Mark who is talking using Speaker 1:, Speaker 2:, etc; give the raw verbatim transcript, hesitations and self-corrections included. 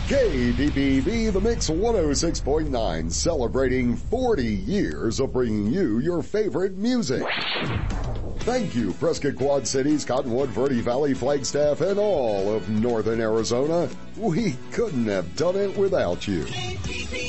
Speaker 1: K P P B The Mix one oh six point nine, celebrating forty years of bringing you your favorite music. Thank you, Prescott Quad Cities, Cottonwood, Verde Valley, Flagstaff, and all of northern Arizona. We couldn't have done it without you.